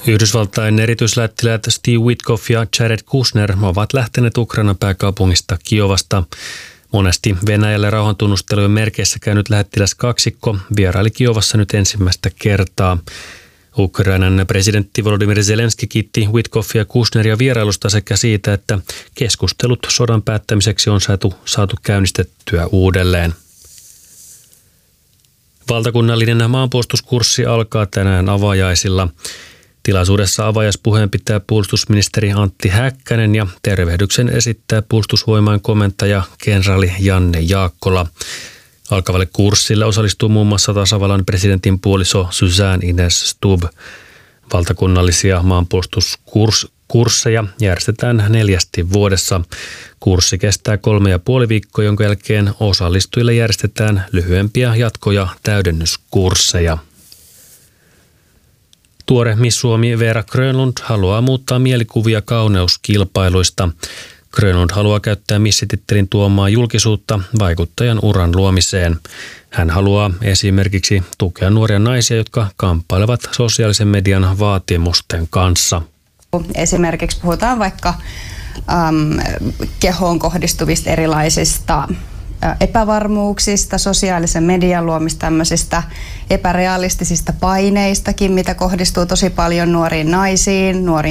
Yhdysvaltain erityislähettiläät Steve Witkoff ja Jared Kushner ovat lähteneet Ukrainan pääkaupungista Kiovasta. Monesti Venäjälle rauhantunnustelujen merkeissä käynyt lähettiläs kaksikko vieraili Kiovassa nyt ensimmäistä kertaa. Ukrainan presidentti Volodymyr Zelenski kiitti Witkoffia ja Kushneria vierailusta sekä siitä, että keskustelut sodan päättämiseksi on saatu käynnistettyä uudelleen. Valtakunnallinen maanpuolustuskurssi alkaa tänään avajaisilla. Tilaisuudessa avajaispuheen pitää puolustusministeri Antti Häkkänen ja tervehdyksen esittää puolustusvoimain komentaja kenraali Janne Jaakkola. Alkavalle kurssille osallistuu muun muassa tasavallan presidentin puoliso Suzanne Ines Stubb. Valtakunnallisia maanpuolustuskursseja järjestetään 4 vuodessa. Kurssi kestää 3,5 viikkoa, jonka jälkeen osallistujille järjestetään lyhyempiä jatko- ja täydennyskursseja. Tuore Miss Suomi Veera Grönlund haluaa muuttaa mielikuvia kauneuskilpailuista. Grönlund haluaa käyttää missitittelin tuomaa julkisuutta vaikuttajan uran luomiseen. Hän haluaa esimerkiksi tukea nuoria naisia, jotka kamppailevat sosiaalisen median vaatimusten kanssa. Esimerkiksi puhutaan vaikka kehoon kohdistuvista erilaisista epävarmuuksista, sosiaalisen median luomista tämmöisistä epärealistisista paineistakin, mitä kohdistuu tosi paljon nuoriin naisiin, nuoriin